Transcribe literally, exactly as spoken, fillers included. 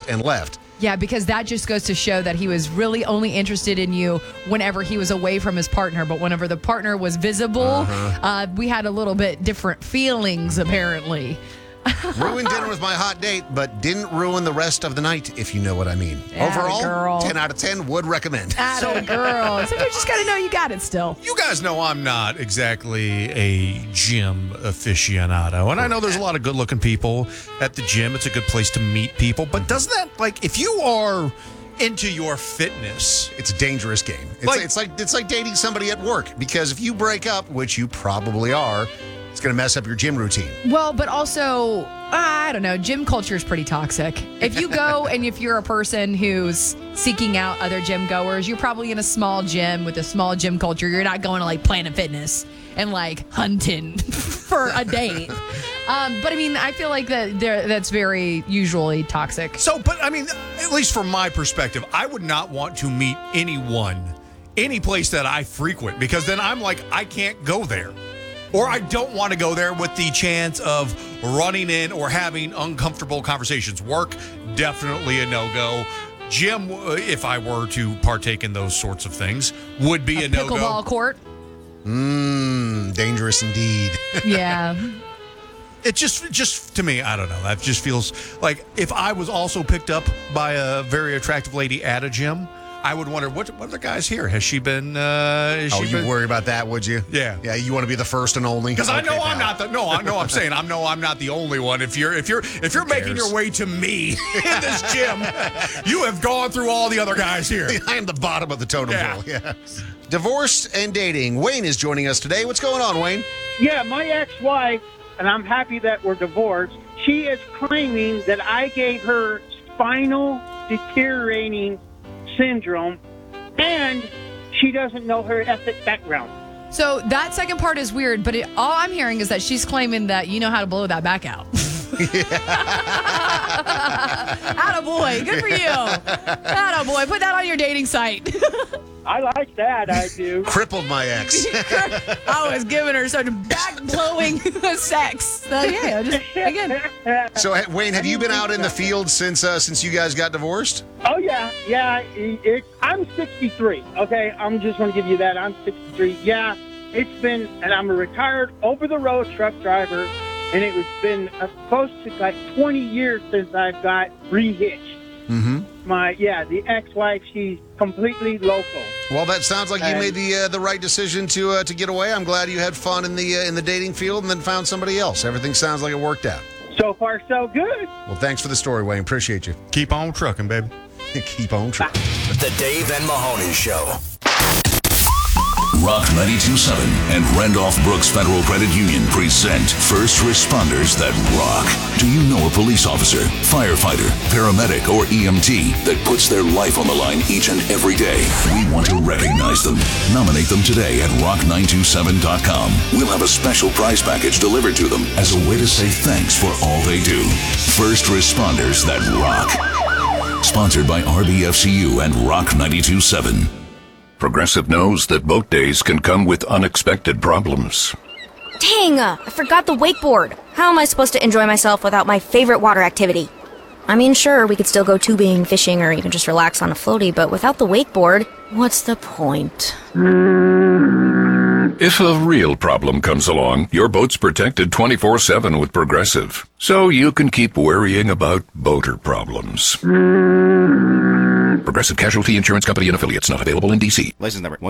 and left. Yeah, because that just goes to show that he was really only interested in you whenever he was away from his partner. But whenever the partner was visible, uh-huh. uh, we had a little bit different feelings, apparently. Ruined dinner with my hot date, but didn't ruin the rest of the night, if you know what I mean. Atta Overall, girl. ten out of ten would recommend. Atta girl. So you just got to know you got it still. You guys know I'm not exactly a gym aficionado. And I know there's a lot of good-looking people at the gym. It's a good place to meet people. But doesn't that, like, if you are into your fitness, it's a dangerous game. It's like, like, it's like it's like dating somebody at work, because if you break up, which you probably are, it's going to mess up your gym routine. Well, but also, I don't know, gym culture is pretty toxic. If you go and if you're a person who's seeking out other gym goers, you're probably in a small gym with a small gym culture. You're not going to like Planet Fitness and like hunting for a date. Um, but I mean, I feel like that that's very usually toxic. So, but I mean, at least from my perspective, I would not want to meet anyone, any place that I frequent, because then I'm like, I can't go there. Or I don't want to go there with the chance of running in or having uncomfortable conversations. Work, definitely a no-go. Gym, if I were to partake in those sorts of things, would be a, a no-go. Pickleball court? Mmm, dangerous indeed. Yeah. It just, just to me, I don't know. That just feels like if I was also picked up by a very attractive lady at a gym, I would wonder, what what are the guys here? Has she been... Uh, has oh, she you been... worry about that, would you? Yeah. Yeah, you want to be the first and only? Because I okay, know pal. I'm not the... No, I know I'm saying I know I'm not the only one. If you're if you're, if you're making your way to me in this gym, you have gone through all the other guys here. I am the bottom of the totem Yeah. pole. Yeah. Divorced and dating. Wayne is joining us today. What's going on, Wayne? Yeah, my ex-wife, and I'm happy that we're divorced, she is claiming that I gave her spinal deteriorating syndrome, and she doesn't know her ethnic background. So that second part is weird, but it, all I'm hearing is that she's claiming that you know how to blow that back out. Attaboy. Good for you. Attaboy. Put that on your dating site. I like that, I do. Crippled my ex. I was giving her such back-blowing sex. So, yeah, just, again. So, Wayne, have you been out in the field since uh, since you guys got divorced? Oh, yeah. Yeah. It, it, I'm sixty-three, okay? I'm just going to give you that. I'm sixty-three. Yeah, it's been, and I'm a retired over-the-road truck driver, and it was been uh, close to like twenty years since I've got rehitched. Mm-hmm. My yeah, the ex-wife, she's completely local. Well, that sounds like you And- made the uh, the right decision to uh, to get away. I'm glad you had fun in the uh, in the dating field and then found somebody else. Everything sounds like it worked out. So far, so good. Well, thanks for the story, Wayne. Appreciate you. Keep on trucking, baby. Keep on trucking. The Dave and Mahoney Show. Rock ninety-two point seven and Randolph Brooks Federal Credit Union present First Responders That Rock. Do you know a police officer, firefighter, paramedic, or E M T that puts their life on the line each and every day? We want to recognize them. Nominate them today at rock nine two seven dot com. We'll have a special prize package delivered to them as a way to say thanks for all they do. First Responders That Rock. Sponsored by R B F C U and Rock ninety-two point seven. Progressive knows that boat days can come with unexpected problems. Dang, uh, I forgot the wakeboard. How am I supposed to enjoy myself without my favorite water activity? I mean, sure, we could still go tubing, fishing, or even just relax on a floaty, but without the wakeboard, what's the point? If a real problem comes along, your boat's protected twenty-four seven with Progressive, so you can keep worrying about boater problems. Progressive Casualty Insurance Company and Affiliates, not available in D C. License number